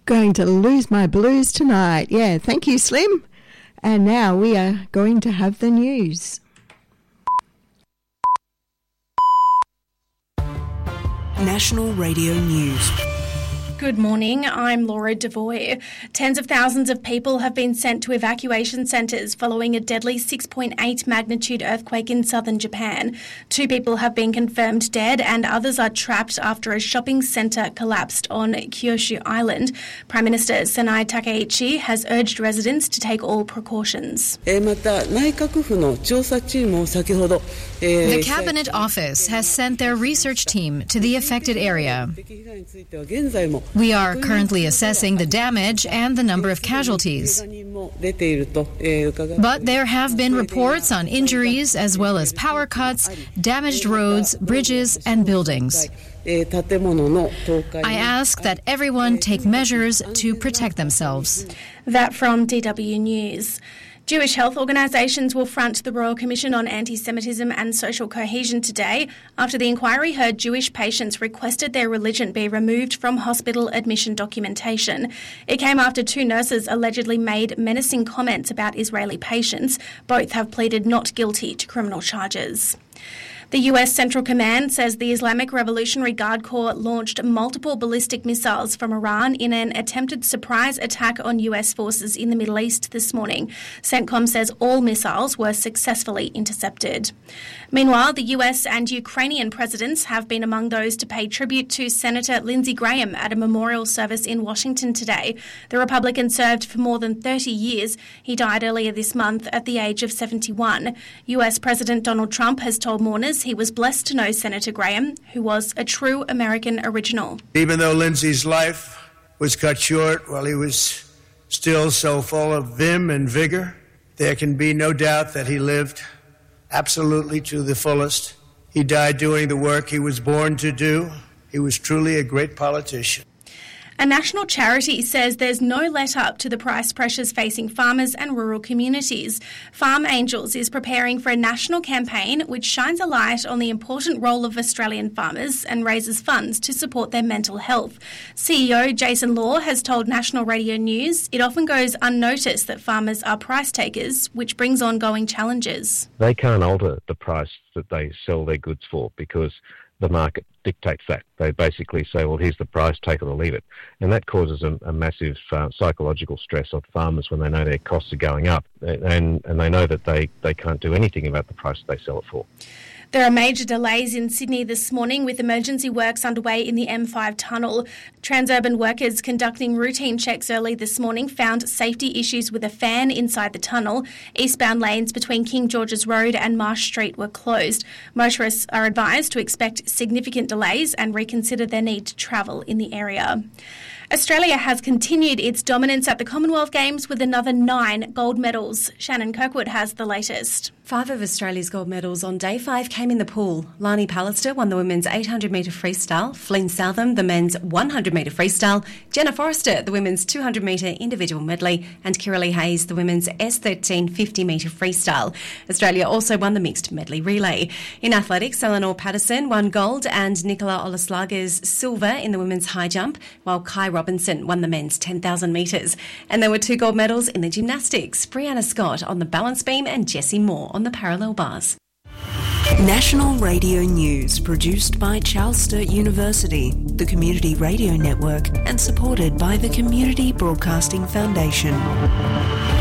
going to lose my blues tonight. Yeah, thank you, Slim. And now we are going to have the news. National Radio News. Good morning, I'm Laura Devoy. Tens of thousands of people have been sent to evacuation centres following a deadly 6.8 magnitude earthquake in southern Japan. 2 people have been confirmed dead and others are trapped after a shopping centre collapsed on Kyushu Island. Prime Minister Sanae Takaichi has urged residents to take all precautions. The Cabinet Office has sent their research team to the affected area. We are currently assessing the damage and the number of casualties. But there have been reports on injuries as well as power cuts, damaged roads, bridges and buildings. I ask that everyone take measures to protect themselves. That from DW News. Jewish health organisations will front the Royal Commission on Anti-Semitism and Social Cohesion today after the inquiry heard Jewish patients requested their religion be removed from hospital admission documentation. It came after 2 nurses allegedly made menacing comments about Israeli patients. Both have pleaded not guilty to criminal charges. The US Central Command says the Islamic Revolutionary Guard Corps launched multiple ballistic missiles from Iran in an attempted surprise attack on US forces in the Middle East this morning. CENTCOM says all missiles were successfully intercepted. Meanwhile, the US and Ukrainian presidents have been among those to pay tribute to Senator Lindsey Graham at a memorial service in Washington today. The Republican served for more than 30 years. He died earlier this month at the age of 71. US President Donald Trump has told mourners he was blessed to know Senator Graham, who was a true American original. Even though Lindsey's life was cut short while he was still so full of vim and vigor, there can be no doubt that he lived absolutely to the fullest. He died doing the work he was born to do. He was truly a great politician. A national charity says there's no let-up to the price pressures facing farmers and rural communities. Farm Angels is preparing for a national campaign which shines a light on the important role of Australian farmers and raises funds to support their mental health. CEO Jason Law has told National Radio News it often goes unnoticed that farmers are price takers, which brings ongoing challenges. They can't alter the price that they sell their goods for because the market dictates that. They basically say, well, here's the price, take it or leave it. And that causes a massive psychological stress on farmers when they know their costs are going up and they know that they can't do anything about the price they sell it for. There are major delays in Sydney this morning with emergency works underway in the M5 tunnel. Transurban workers conducting routine checks early this morning found safety issues with a fan inside the tunnel. Eastbound lanes between King George's Road and Marsh Street were closed. Motorists are advised to expect significant delays and reconsider their need to travel in the area. Australia has continued its dominance at the Commonwealth Games with another 9 gold medals. Shannon Kirkwood has the latest. 5 of Australia's gold medals on day 5 came in the pool. Lani Pallister won the women's 800-metre freestyle, Flynn Southam the men's 100-metre freestyle, Jenna Forrester the women's 200-metre individual medley, and Kiralee Hayes the women's S13 50-metre freestyle. Australia also won the mixed medley relay. In athletics, Eleanor Patterson won gold and Nicola Olaslaga's silver in the women's high jump, while Kai Robinson won the men's 10,000 metres. And there were 2 gold medals in the gymnastics, Brianna Scott on the balance beam and Jessie Moore on the parallel bars. National Radio News, produced by Charles Sturt University, the Community Radio Network, and supported by the Community Broadcasting Foundation.